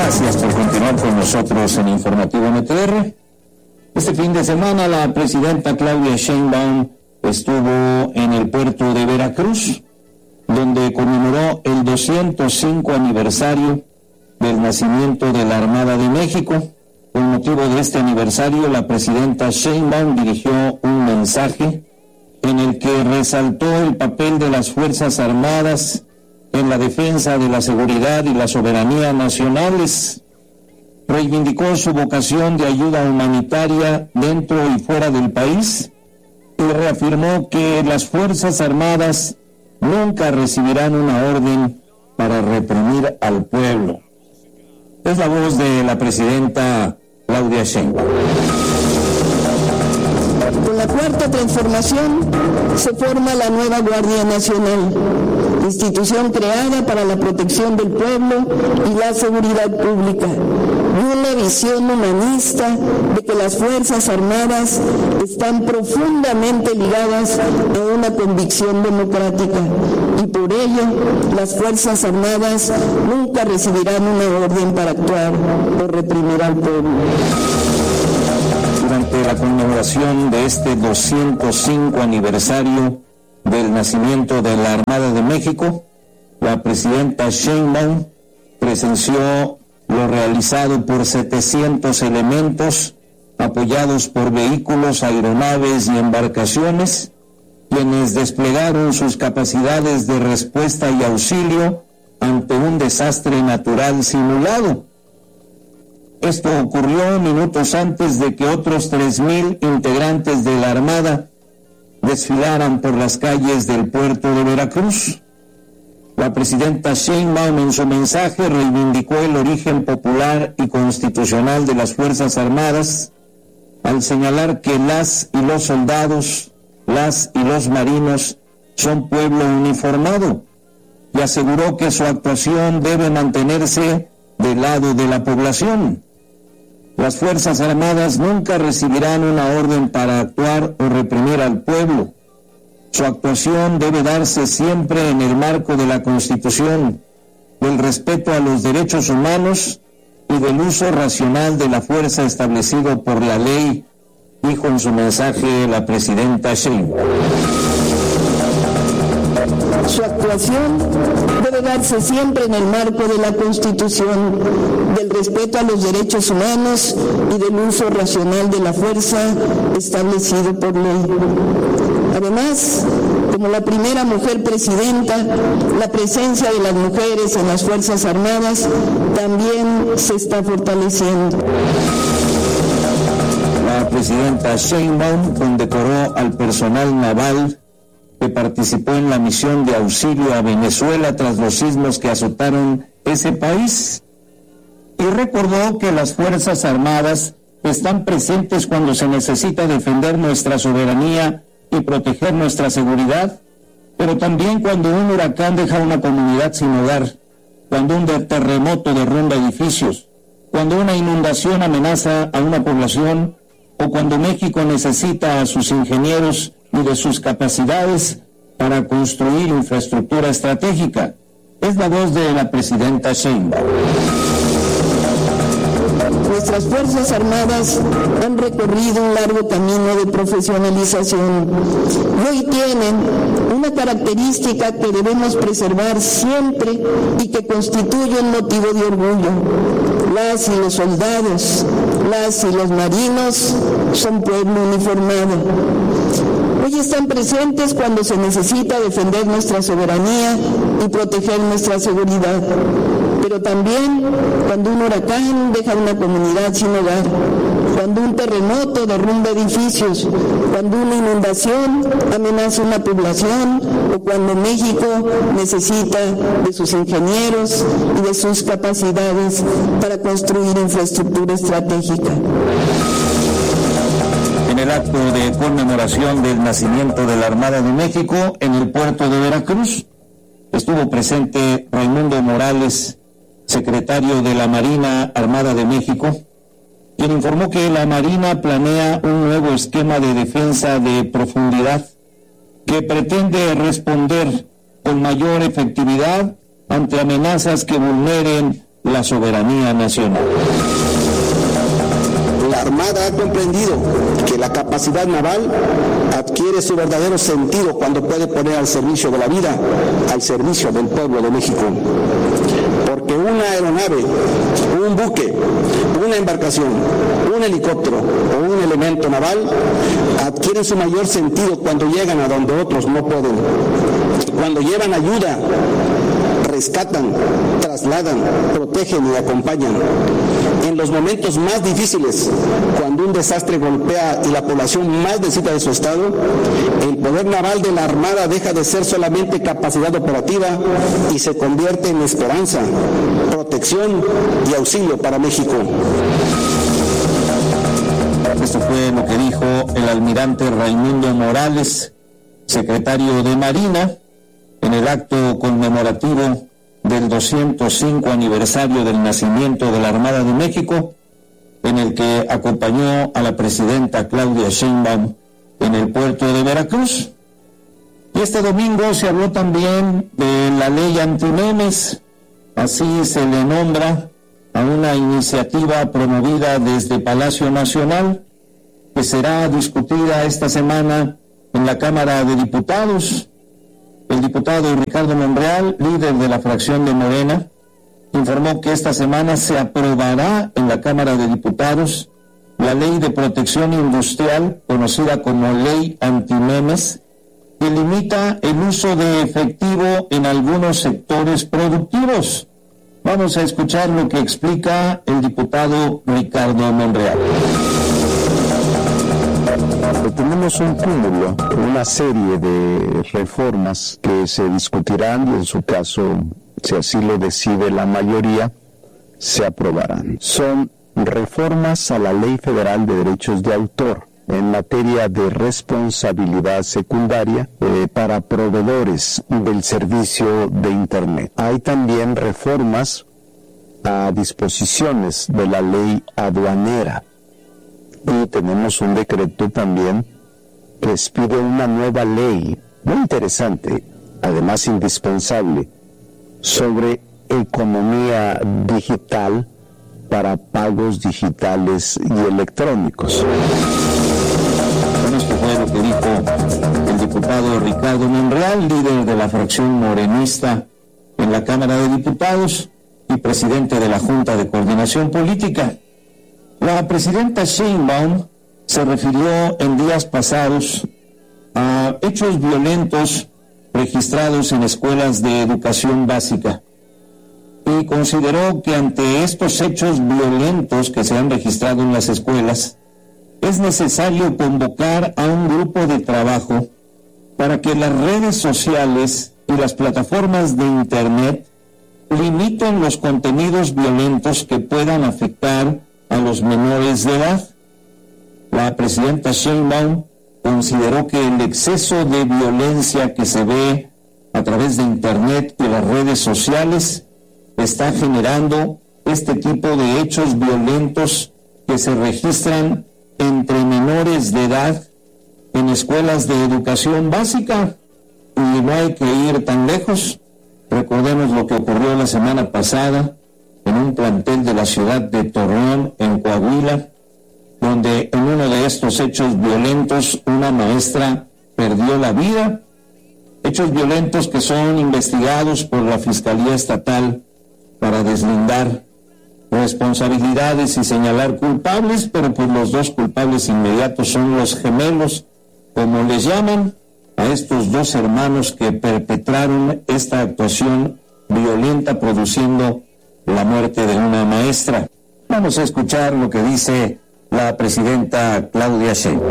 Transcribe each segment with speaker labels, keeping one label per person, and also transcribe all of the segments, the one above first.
Speaker 1: Gracias por continuar con nosotros en Informativo MTR. Este fin de semana la presidenta Claudia Sheinbaum estuvo en el puerto de Veracruz, donde conmemoró el 205 aniversario del nacimiento de la Armada de México. Con motivo de este aniversario, la presidenta Sheinbaum dirigió un mensaje en el que resaltó el papel de las Fuerzas Armadas en la defensa de la seguridad y la soberanía nacionales. Reivindicó su vocación de ayuda humanitaria dentro y fuera del país y reafirmó que las Fuerzas Armadas nunca recibirán una orden para reprimir al pueblo. Es la voz de la presidenta Claudia Sheinbaum.
Speaker 2: Con la cuarta transformación se forma la nueva Guardia Nacional, institución creada para la protección del pueblo y la seguridad pública, y una visión humanista de que las Fuerzas Armadas están profundamente ligadas a una convicción democrática, y por ello las Fuerzas Armadas nunca recibirán una orden para actuar o reprimir al pueblo.
Speaker 1: Durante la conmemoración de este 205 aniversario del nacimiento de la Armada de México, la presidenta Sheinbaum presenció lo realizado por 700 elementos apoyados por vehículos, aeronaves y embarcaciones, quienes desplegaron sus capacidades de respuesta y auxilio ante un desastre natural simulado. Esto ocurrió minutos antes de que otros 3,000 integrantes de la Armada desfilaran por las calles del puerto de Veracruz. La presidenta Sheinbaum en su mensaje reivindicó el origen popular y constitucional de las Fuerzas Armadas al señalar que las y los soldados, las y los marinos son pueblo uniformado, y aseguró que su actuación debe mantenerse del lado de la población. Las Fuerzas Armadas nunca recibirán una orden para actuar o reprimir al pueblo. Su actuación debe darse siempre en el marco de la Constitución, del respeto a los derechos humanos y del uso racional de la fuerza establecido por la ley, dijo en su mensaje la presidenta Sheinbaum.
Speaker 2: Su actuación debe darse siempre en el marco de la Constitución, del respeto a los derechos humanos y del uso racional de la fuerza establecido por ley. Además, como la primera mujer presidenta, la presencia de las mujeres en las Fuerzas Armadas también se está fortaleciendo.
Speaker 1: La presidenta Sheinbaum condecoró al personal naval que participó en la misión de auxilio a Venezuela tras los sismos que azotaron ese país, y recordó que las Fuerzas Armadas están presentes cuando se necesita defender nuestra soberanía y proteger nuestra seguridad, pero también cuando un huracán deja una comunidad sin hogar, cuando un terremoto derrumba edificios, cuando una inundación amenaza a una población, o cuando México necesita a sus ingenieros y de sus capacidades para construir infraestructura estratégica. Es la voz de la presidenta Sheinbaum.
Speaker 2: Nuestras Fuerzas Armadas han recorrido un largo camino de profesionalización y hoy tienen una característica que debemos preservar siempre y que constituye un motivo de orgullo. Las y los soldados, las y los marinos son pueblo uniformado. Hoy están presentes cuando se necesita defender nuestra soberanía y proteger nuestra seguridad, pero también cuando un huracán deja una comunidad sin hogar, cuando un terremoto derrumba edificios, cuando una inundación amenaza una población o cuando México necesita de sus ingenieros y de sus capacidades para construir infraestructura estratégica.
Speaker 1: En el acto de conmemoración del nacimiento de la Armada de México en el puerto de Veracruz, estuvo presente Raimundo Morales, secretario de la Marina Armada de México, quien informó que la Marina planea un nuevo esquema de defensa de profundidad que pretende responder con mayor efectividad ante amenazas que vulneren la soberanía nacional.
Speaker 3: La Armada ha comprendido que la capacidad naval adquiere su verdadero sentido cuando puede poner al servicio de la vida, al servicio del pueblo de México. Porque una aeronave, un buque, una embarcación, un helicóptero o un elemento naval adquieren su mayor sentido cuando llegan a donde otros no pueden, cuando llevan ayuda, rescatan, trasladan, protegen y acompañan. En los momentos más difíciles, cuando un desastre golpea y la población más necesita de su estado, el poder naval de la Armada deja de ser solamente capacidad operativa y se convierte en esperanza, protección y auxilio para México.
Speaker 1: Esto fue lo que dijo el almirante Raimundo Morales, secretario de Marina, en el acto conmemorativo del 205 aniversario del nacimiento de la Armada de México, en el que acompañó a la presidenta Claudia Sheinbaum en el puerto de Veracruz. Y este domingo se habló también de la ley antimemes, así se le nombra a una iniciativa promovida desde Palacio Nacional, que será discutida esta semana en la Cámara de Diputados. El diputado Ricardo Monreal, líder de la fracción de Morena, informó que esta semana se aprobará en la Cámara de Diputados la Ley de Protección Industrial, conocida como Ley Antimemes, que limita el uso de efectivo en algunos sectores productivos. Vamos a escuchar lo que explica el diputado Ricardo Monreal.
Speaker 4: Tenemos un cúmulo, una serie de reformas que se discutirán y en su caso, si así lo decide la mayoría, se aprobarán. Son reformas a la Ley Federal de Derechos de Autor en materia de responsabilidad secundaria para proveedores del servicio de Internet. Hay también reformas a disposiciones de la ley aduanera. Y tenemos un decreto también que expide una nueva ley muy interesante, además indispensable, sobre economía digital para pagos digitales y electrónicos.
Speaker 1: Bueno, esto fue lo que dijo el diputado Ricardo Monreal, líder de la fracción morenista en la Cámara de Diputados y presidente de la Junta de Coordinación Política. La presidenta Sheinbaum se refirió en días pasados a hechos violentos registrados en escuelas de educación básica y consideró que ante estos hechos violentos que se han registrado en las escuelas es necesario convocar a un grupo de trabajo para que las redes sociales y las plataformas de Internet limiten los contenidos violentos que puedan afectar a los menores de edad. La presidenta Sheinbaum consideró que el exceso de violencia que se ve a través de Internet y las redes sociales está generando este tipo de hechos violentos que se registran entre menores de edad en escuelas de educación básica. Y no hay que ir tan lejos. Recordemos lo que ocurrió la semana pasada en un plantel de la ciudad de Torreón, en Coahuila, donde en uno de estos hechos violentos una maestra perdió la vida. Hechos violentos que son investigados por la Fiscalía Estatal para deslindar responsabilidades y señalar culpables, pero pues los dos culpables inmediatos son los gemelos, como les llaman a estos dos hermanos que perpetraron esta actuación violenta produciendo la muerte de una maestra. Vamos a escuchar lo que dice la presidenta Claudia Sheinbaum.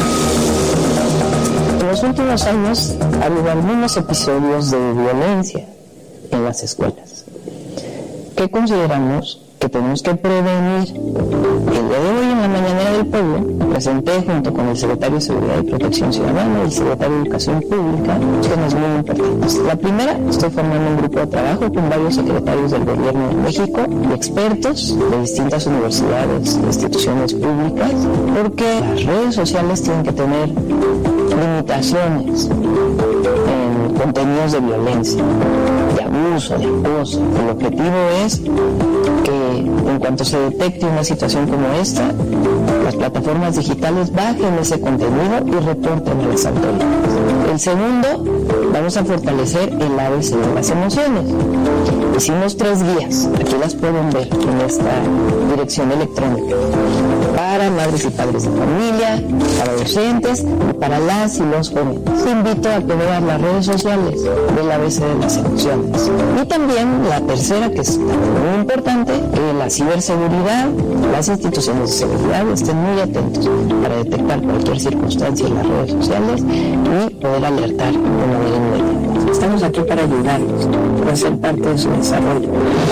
Speaker 5: En los últimos años ha habido algunos episodios de violencia en las escuelas que consideramos que tenemos que prevenir. El día de hoy, en la mañanera del pueblo, presenté junto con el secretario de Seguridad y Protección Ciudadana y el secretario de Educación Pública temas muy importantes. La primera, estoy formando un grupo de trabajo con varios secretarios del gobierno de México y expertos de distintas universidades e instituciones públicas, porque las redes sociales tienen que tener limitaciones en contenidos de violencia, de abuso, de acoso. El objetivo es que en cuanto se detecte una situación como esta, las plataformas digitales bajen ese contenido y reporten a las autoridades. El segundo, vamos a fortalecer el ABC de las emociones. Hicimos 3 guías, aquí las pueden ver en esta dirección electrónica, para madres y padres de familia, para docentes y para las y los jóvenes. Te invito a que vean las redes sociales del ABC de las emociones. Y también la tercera, que es muy importante, la ciberseguridad. Las instituciones de seguridad estén muy atentos para detectar cualquier circunstancia en las redes sociales y poder alertar de manera inmediata. Estamos aquí para ayudarlos, para ser parte de su desarrollo.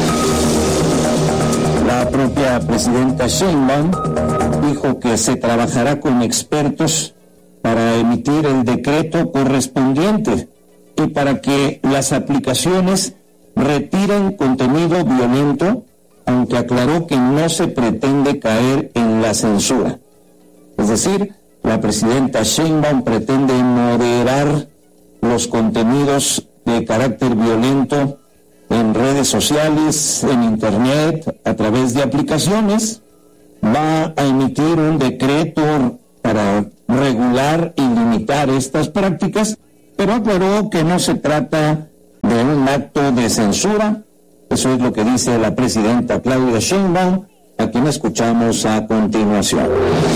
Speaker 1: La propia presidenta Sheinbaum dijo que se trabajará con expertos para emitir el decreto correspondiente y para que las aplicaciones retiren contenido violento, aunque aclaró que no se pretende caer en la censura. Es decir, la presidenta Sheinbaum pretende moderar los contenidos de carácter violento en redes sociales, en internet, a través de aplicaciones. Va a emitir un decreto para regular y limitar estas prácticas, pero aclaró que no se trata de un acto de censura. Eso es lo que dice la presidenta Claudia Sheinbaum, a quien escuchamos a continuación.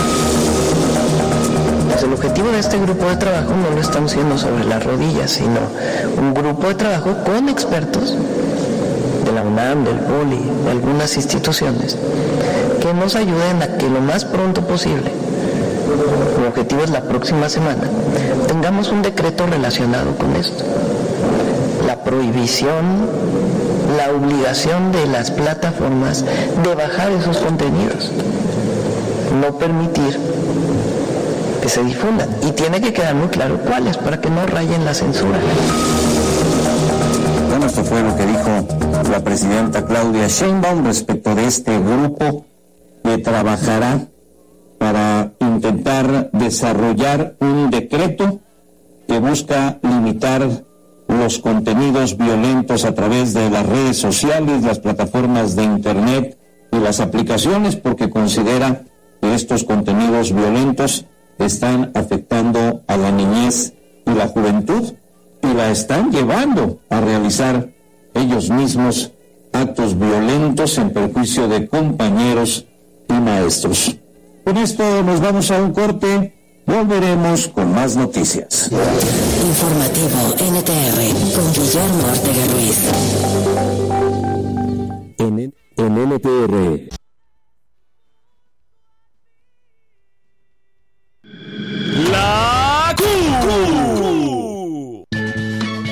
Speaker 5: El objetivo de este grupo de trabajo no lo estamos haciendo sobre las rodillas, sino un grupo de trabajo con expertos de la UNAM, del POLI, de algunas instituciones, que nos ayuden a que lo más pronto posible, el objetivo es la próxima semana, tengamos un decreto relacionado con esto. La prohibición, la obligación de las plataformas de bajar esos contenidos, no permitir que se difundan, y tiene que quedar muy claro cuáles, para que no rayen la censura.
Speaker 1: Bueno, esto fue lo que dijo la presidenta Claudia Sheinbaum respecto de este grupo que trabajará para intentar desarrollar un decreto que busca limitar los contenidos violentos a través de las redes sociales, las plataformas de internet y las aplicaciones, porque considera que estos contenidos violentos están afectando a la niñez y la juventud y la están llevando a realizar ellos mismos actos violentos en perjuicio de compañeros y maestros. Con esto nos vamos a un corte, volveremos con más noticias.
Speaker 6: Informativo NTR con Guillermo Ortega Ruiz.
Speaker 7: En NTR,